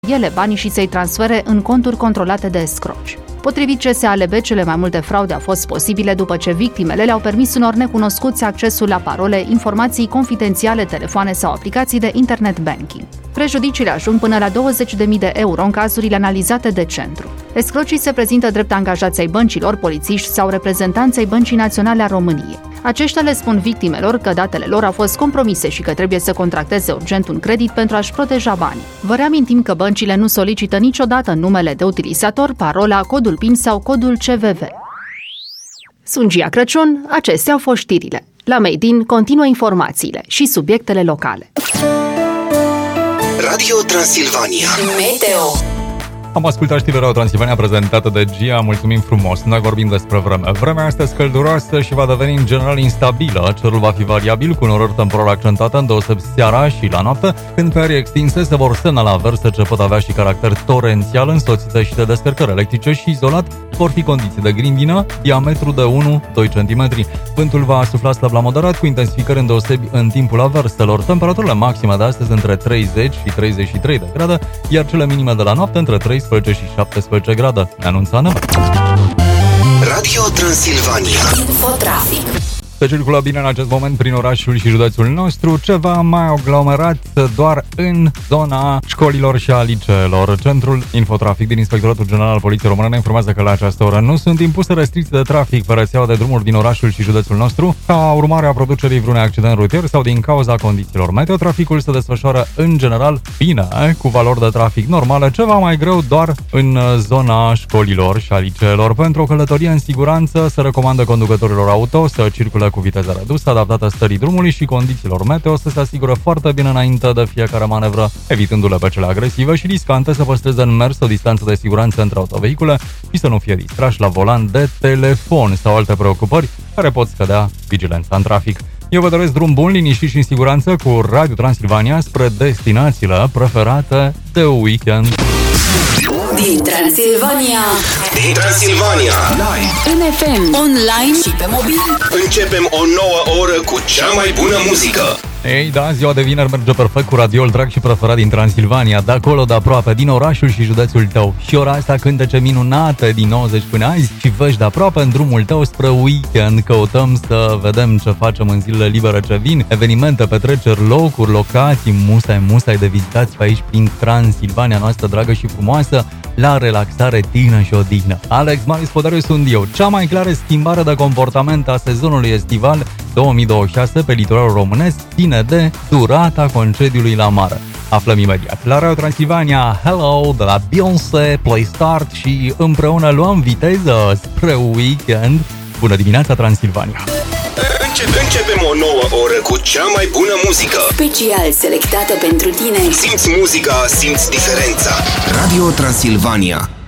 ele banii și să-i transfere în conturi controlate de escroci. Potrivit CSALB, cele mai multe fraude au fost posibile după ce victimele le-au permis unor necunoscuți accesul la parole, informații confidențiale, telefoane sau aplicații de internet banking. Prejudiciile ajung până la 20.000 de euro în cazurile analizate de centru. Escrocii se prezintă drept angajați ai băncilor, polițiști sau reprezentanți ai Băncii Naționale a României. Aceștia le spun victimelor că datele lor au fost compromise și că trebuie să contracteze urgent un credit pentru a-și proteja banii. Vă reamintim că băncile nu solicită niciodată numele de utilizator, parola, codul PIN sau codul CVV. Sunt Gia Crăciun, acestea au fost știrile. La Made in continuă informațiile și subiectele locale. Radio Transilvania Meteo. Am ascultat știrile Radio Transilvania prezentată de Gia, mulțumim frumos. Noi vorbim despre vreme. Vremea este scălduroasă și va deveni în general instabilă. Cerul va fi variabil, cu norări temporale accentate, îndeosebi seara și la noapte, când pe arii extinse se vor semna la averse ce pot avea și caracter torențial, însoțite și de descărcări electrice și izolat. Vor fi condiții de grindină, diametru de 1-2 cm. Vântul va sufla slab la moderat, cu intensificări îndeosebi în timpul averselor. Temperaturile maxime de astăzi între 30 și 33 de grade, iar cele minime de la noapte între 13 și 17 grade. Ne anunță Ana. Radio Transilvania Infotrafic. Se circulă bine în acest moment prin orașul și județul nostru, ceva mai aglomerat doar în zona școlilor și a liceelor. Centrul Infotrafic din Inspectoratul General al Poliției Române ne informează că la această oră nu sunt impuse restricții de trafic pe rețeaua de drumuri din orașul și județul nostru, ca urmare a producerii vreunui accident rutier sau din cauza condițiilor meteo. Traficul se desfășoară în general bine, cu valori de trafic normale, ceva mai greu doar în zona școlilor și a liceelor. Pentru o călătorie în siguranță se recomandă conducătorilor auto să circule cu viteză redusă, adaptată stării drumului și condițiilor meteo, să se asigură foarte bine înainte de fiecare manevră, evitându-le pe cele agresive și riscante, să păstreze în mers o distanță de siguranță între autovehicule și să nu fie distrași la volan de telefon sau alte preocupări care pot scădea vigilența în trafic. Eu vă doresc drum bun, liniștit și în siguranță cu Radio Transilvania spre destinațiile preferate de weekend. Din Transilvania. Din Transilvania Live În FM, online și pe mobil. Începem o nouă oră cu cea mai bună muzică. Ei, da, ziua de vineri merge perfect cu radioul drag și preferat din Transilvania, de acolo, de aproape, din orașul și județul tău. Și ora asta cântece minunate din 90 până azi și vești de aproape în drumul tău spre weekend. Căutăm să vedem ce facem în zilele libere ce vin, evenimente, petreceri, locuri, locații, musai de vizitați pe aici prin Transilvania noastră dragă și frumoasă, la relaxare, tină și odihnă. Alex Marius Podariu sunt eu. Cea mai clară schimbare de comportament a sezonului estival 2026 pe litoralul românesc ține de durata concediului la mare. Aflăm imediat. La Radio Transilvania, Hello de la Beyoncé, Play Start și împreună luăm viteză spre weekend. Bună dimineața, Transilvania! Începem o nouă oră cu cea mai bună muzică. Special selectată pentru tine. Simți muzica, simți diferența. Radio Transilvania.